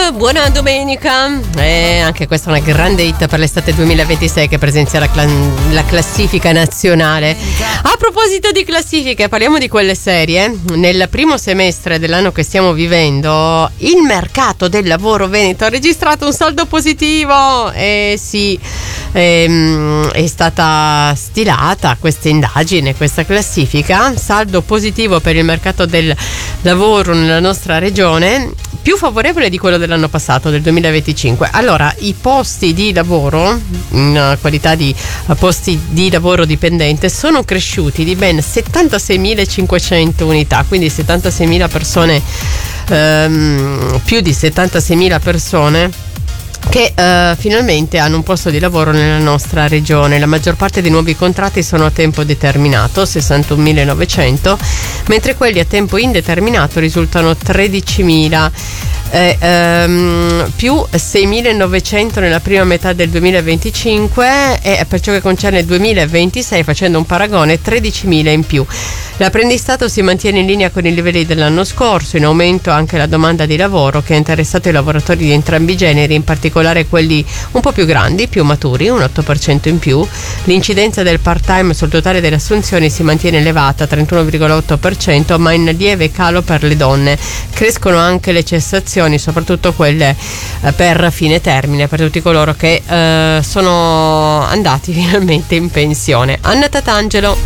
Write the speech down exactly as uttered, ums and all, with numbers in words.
buona domenica. E anche questa è una grande hit per l'estate duemilaventisei che presenzia la, cla- la classifica nazionale. A proposito di classifiche, parliamo di quelle serie. Nel primo semestre dell'anno che stiamo vivendo, il mercato del lavoro veneto ha registrato un saldo positivo. E sì, ehm, è stata stilata questa indagine, questa classifica. Saldo positivo per il mercato del lavoro nella nostra regione, più favorevole di quello dell'anno passato, del duemilaventicinque. Allora, i posti di lavoro in qualità di posti di lavoro dipendente sono cresciuti di ben settantaseimilacinquecento unità, quindi settantaseimila persone, ehm, più di settantaseimila persone che uh, finalmente hanno un posto di lavoro nella nostra regione. La maggior parte dei nuovi contratti sono a tempo determinato, sessantunomilanovecento, mentre quelli a tempo indeterminato risultano tredicimila, eh, ehm, più seimilanovecento nella prima metà del duemilaventicinque, e per ciò che concerne il duemilaventisei, facendo un paragone, tredicimila in più. L'apprendistato si mantiene in linea con i livelli dell'anno scorso, in aumento anche la domanda di lavoro, che ha interessato i lavoratori di entrambi i generi, in particolare quelli un po' più grandi, più maturi, un otto per cento in più. L'incidenza del part-time sul totale delle assunzioni si mantiene elevata, trentuno virgola otto per cento, ma in lieve calo per le donne. Crescono anche le cessazioni, soprattutto quelle eh, per fine termine, per tutti coloro che eh, sono andati finalmente in pensione. Anna Tatangelo.